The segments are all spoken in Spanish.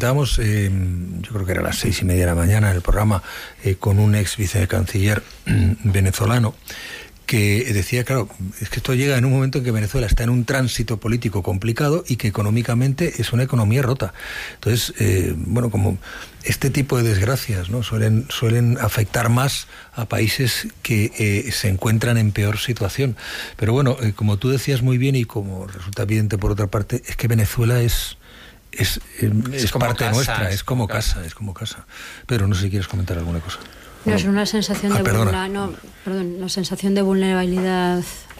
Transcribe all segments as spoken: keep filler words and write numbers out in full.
comentábamos, eh, yo creo que era a las seis y media de la mañana en el programa, eh, con un ex vicecanciller venezolano, que decía, claro, es que esto llega en un momento en que Venezuela está en un tránsito político complicado y que económicamente es una economía rota. Entonces, eh, bueno, como este tipo de desgracias, ¿no?, suelen, suelen afectar más a países que eh, se encuentran en peor situación. Pero bueno, eh, como tú decías muy bien y como resulta evidente por otra parte, es que Venezuela es... Es, es, es, es parte casa, nuestra, es, es como casa, casa, es como casa. Pero no sé si quieres comentar alguna cosa. No, es una sensación ah, de vulnera- no, perdón, una sensación de vulnerabilidad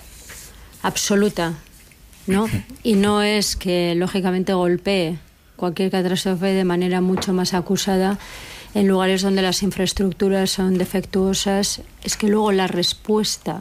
absoluta, ¿no? Y no es que lógicamente golpee cualquier catástrofe de manera mucho más acusada en lugares donde las infraestructuras son defectuosas, es que luego la respuesta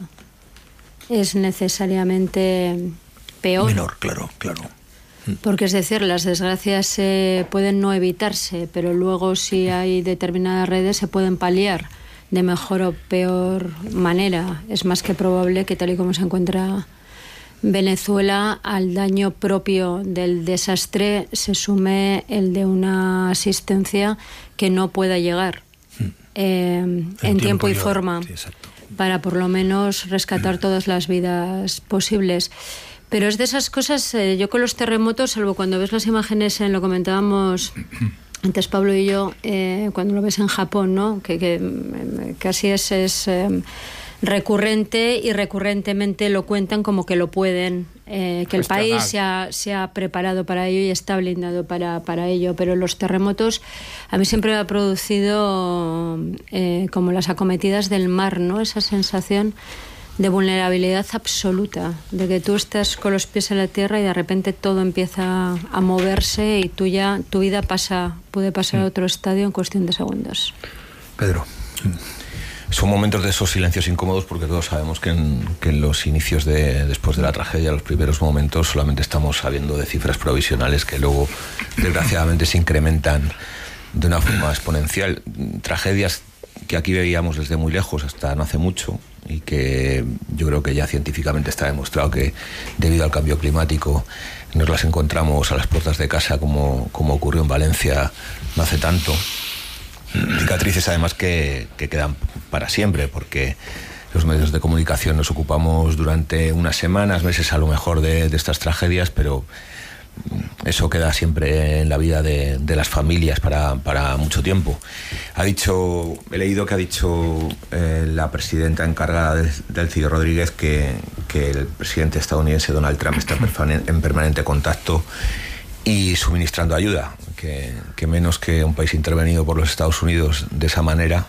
es necesariamente peor. Menor, claro, claro. Porque es decir, las desgracias eh, pueden no evitarse, pero luego si hay determinadas redes se pueden paliar de mejor o peor manera. Es más que probable que tal y como se encuentra Venezuela, al daño propio del desastre se sume el de una asistencia que no pueda llegar eh, en, en tiempo y yo, forma sí, para por lo menos rescatar todas las vidas posibles. Pero es de esas cosas, eh, yo con los terremotos, salvo cuando ves las imágenes, eh, lo comentábamos antes Pablo y yo, eh, cuando lo ves en Japón, ¿no?, que, que eh, casi es, es eh, recurrente y recurrentemente lo cuentan como que lo pueden, eh, que el país se ha, se ha preparado para ello y está blindado para, para ello. Pero los terremotos a mí siempre me ha producido eh, como las acometidas del mar, ¿no?, esa sensación de vulnerabilidad absoluta, de que tú estás con los pies en la tierra y de repente todo empieza a moverse y tú ya, tu vida pasa, puede pasar a otro estadio en cuestión de segundos. Pedro. Son momentos de esos silencios incómodos porque todos sabemos que en, que en los inicios de, después de la tragedia, los primeros momentos, solamente estamos sabiendo de cifras provisionales que luego, desgraciadamente, se incrementan de una forma exponencial. Tragedias que aquí veíamos desde muy lejos hasta no hace mucho, y que yo creo que ya científicamente está demostrado que debido al cambio climático nos las encontramos a las puertas de casa, como, como ocurrió en Valencia no hace tanto. Cicatrices además que, que quedan para siempre, porque los medios de comunicación nos ocupamos durante unas semanas, meses a lo mejor de, de estas tragedias, pero eso queda siempre en la vida de, de las familias para, para mucho tiempo. Ha dicho, he leído que ha dicho eh, la presidenta encargada de, Delcy Rodríguez que, que el presidente estadounidense Donald Trump está en permanente contacto y suministrando ayuda, que, que menos que un país intervenido por los Estados Unidos de esa manera,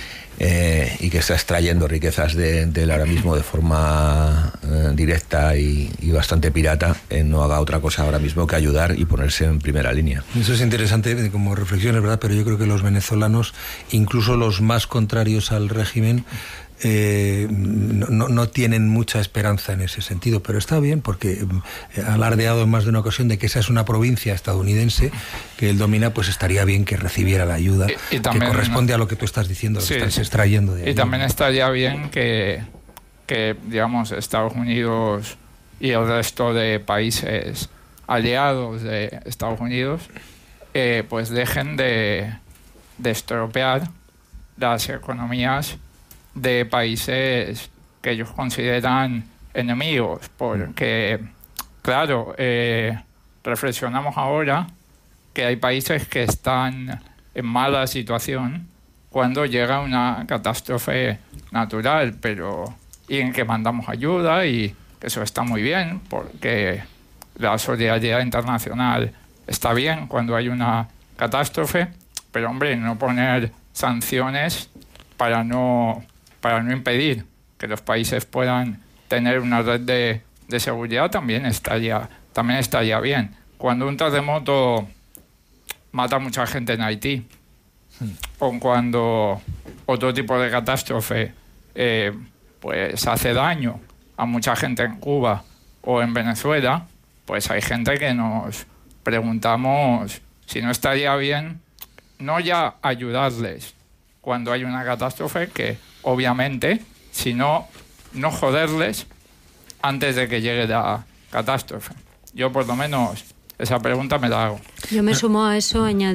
Eh, y que está extrayendo riquezas de, de él ahora mismo de forma eh, directa y, y bastante pirata, eh, no haga otra cosa ahora mismo que ayudar y ponerse en primera línea. Eso es interesante como reflexión, es verdad, pero yo creo que los venezolanos, incluso los más contrarios al régimen, Eh, no, no tienen mucha esperanza en ese sentido, pero está bien porque eh, ha alardeado en más de una ocasión de que esa es una provincia estadounidense que él domina, pues estaría bien que recibiera la ayuda y, y también, que corresponde a lo que tú estás diciendo, lo sí, que estás extrayendo de ahí. Y también estaría bien que, que, digamos, Estados Unidos y el resto de países aliados de Estados Unidos eh, pues dejen de, de estropear las economías de países que ellos consideran enemigos, porque, claro, eh, reflexionamos ahora que hay países que están en mala situación cuando llega una catástrofe natural, pero y en que mandamos ayuda, y eso está muy bien, porque la solidaridad internacional está bien cuando hay una catástrofe, pero, hombre, no poner sanciones para no... para no impedir que los países puedan tener una red de, de seguridad también estaría, también estaría bien. Cuando un terremoto mata a mucha gente en Haití, hmm. o cuando otro tipo de catástrofe eh, pues hace daño a mucha gente en Cuba o en Venezuela, pues hay gente que nos preguntamos si no estaría bien no ya ayudarles cuando hay una catástrofe, que obviamente, sino no joderles antes de que llegue la catástrofe. Yo por lo menos esa pregunta me la hago. Yo me sumo a eso añadiendo